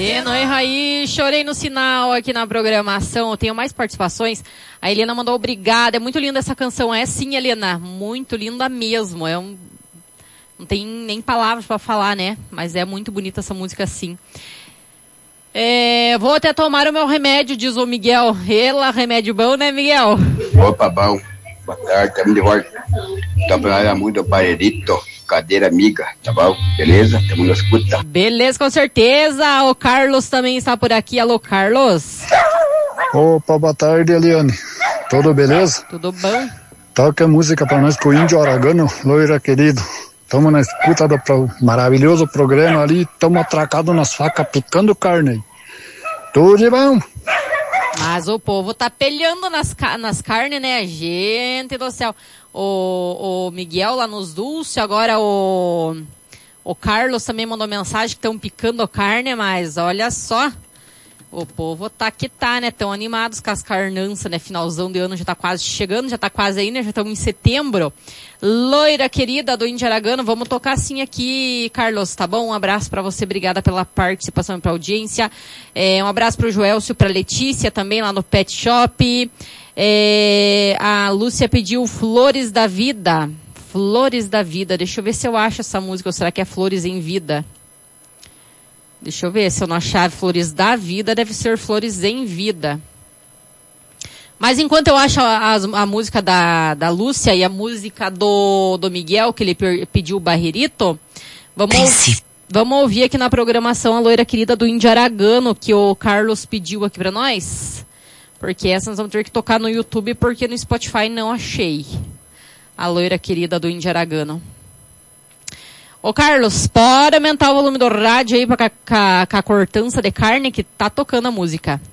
Oi, Raí, chorei no sinal aqui na programação. Eu tenho mais participações. A Helena mandou obrigada. É muito linda essa canção. É sim, Helena. Muito linda mesmo. Não tem nem palavras pra falar, né? Mas é muito bonita essa música, sim. Vou até tomar o meu remédio, diz o Miguel. Ela, remédio bom, né, Miguel? Opa, bom. Boa tarde, estamos de volta. Estamos falando muito do Barrerito, cadeira amiga, tá bom? Beleza? Estamos na escuta. Beleza, com certeza. O Carlos também está por aqui. Alô, Carlos. Opa, boa tarde, Eliane. Tudo beleza? Tudo bom? Toca música pra nós com o Índio Aragano, loira querido. Estamos na escuta do maravilhoso programa ali, estamos atracados nas facas, picando carne. Tudo de bom. Mas o povo tá pelhando nas carnes, né? Gente do céu. O Miguel lá nos Dulce, agora o Carlos também mandou mensagem que estão picando carne, mas olha só. O povo tá que tá, né? Tão animados com as carnanças, né? Finalzão de ano já tá quase chegando, já tá quase aí, né? Já estamos em setembro. Loira querida do Índio Aragano, vamos tocar assim aqui, Carlos, tá bom? Um abraço pra você, obrigada pela participação e pela audiência. Um abraço pro Joelcio, pra Letícia também lá no Pet Shop. A Lúcia pediu Flores da Vida. Flores da Vida, deixa eu ver se eu acho essa música, ou será que é Flores em Vida? Deixa eu ver, se eu não achar Flores da Vida, deve ser Flores em Vida. Mas enquanto eu acho a música da Lúcia e a música do Miguel, que ele pediu o Barrerito, vamos ouvir aqui na programação a loira querida do Índio Aragano, que o Carlos pediu aqui pra nós. Porque essa nós vamos ter que tocar no YouTube, porque no Spotify não achei. A loira querida do Índio Aragano. Ô Carlos, pode aumentar o volume do rádio aí com a cortança de carne que tá tocando a música.